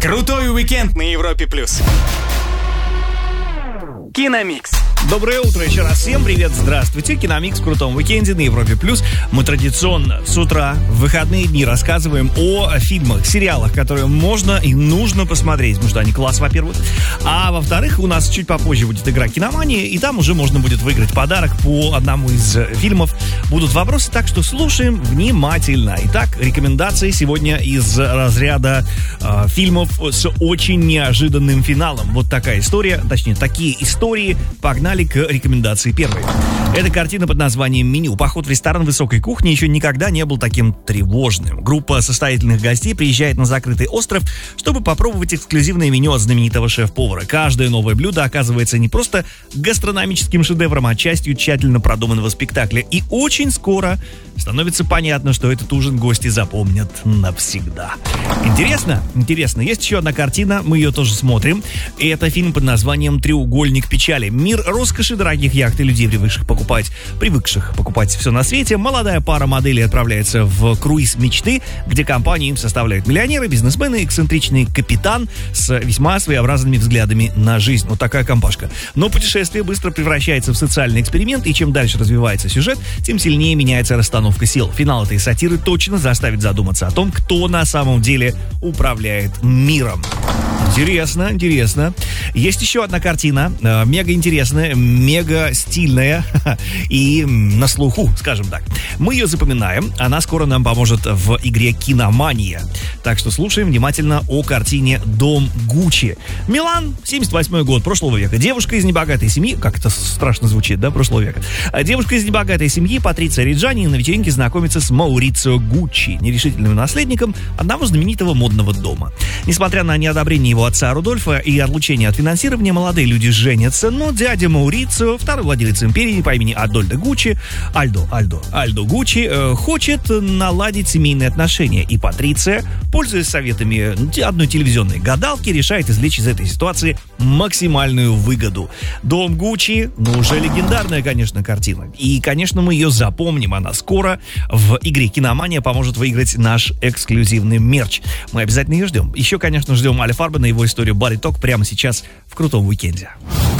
Крутой уикенд на Европе+. Киномикс. Доброе утро еще раз всем, привет, здравствуйте. Киномикс в крутом уикенде на Европе+. Мы традиционно с утра в выходные дни рассказываем о фильмах, сериалах, которые можно и нужно посмотреть, потому что они класс, во-первых. А во-вторых, у нас чуть попозже будет игра «Киномания», и там уже можно будет выиграть подарок по одному из фильмов. Будут вопросы, так что слушаем внимательно. Итак, рекомендации сегодня из разряда фильмов с очень неожиданным финалом. Вот такая история, точнее, такие истории. Погнали к рекомендации первой. Эта картина под названием «Меню». Поход в ресторан высокой кухни еще никогда не был таким тревожным. Группа состоятельных гостей приезжает на закрытый остров, чтобы попробовать эксклюзивное меню от знаменитого шеф-повара. Каждое новое блюдо оказывается не просто гастрономическим шедевром, а частью тщательно продуманного спектакля. И очень скоро становится понятно, что этот ужин гости запомнят навсегда. Интересно? Интересно. Есть еще одна картина, мы ее тоже смотрим. И это фильм под названием «Треугольник печали». Мир роскоши, дорогих яхт и людей, привыкших покупать все на свете. Молодая пара моделей отправляется в круиз мечты, где компанию им составляют миллионеры, бизнесмены, эксцентричный капитан с весьма своеобразными взглядами на жизнь. Вот такая компашка. Но путешествие быстро превращается в социальный эксперимент, и чем дальше развивается сюжет, тем сильнее меняется расстановка сил. Финал этой сатиры точно заставит задуматься о том, кто на самом деле управляет миром. Интересно, интересно. Есть еще одна картина, мега интересная, мега стильная и на слуху, скажем так. Мы ее запоминаем, она скоро нам поможет в игре «Киномания». Так что слушаем внимательно о картине «Дом Гуччи». Милан, 78 год прошлого века. Девушка из небогатой семьи, как это страшно звучит, да, прошлого века. Девушка из небогатой семьи, Патриция Реджани, на вечеринке знакомится с Маурицио Гуччи, нерешительным наследником одного знаменитого модного дома. Несмотря на неодобрение его отца Рудольфа и отлучение от финансирования, молодые люди женятся, но дядя Маурицио, второй владелец империи по имени Альдо Гуччи, хочет наладить семейные отношения, и Патриция, пользуясь советами одной телевизионной гадалки, решает извлечь из этой ситуации максимальную выгоду. «Дом Гуччи», уже легендарная, конечно, картина. И, конечно, мы ее запомним. Она скоро в игре «Киномания» поможет выиграть наш эксклюзивный мерч. Мы обязательно ее ждем. Еще, конечно, ждем Аля Фарбена и его историю «Body Talk» прямо сейчас в крутом уикенде.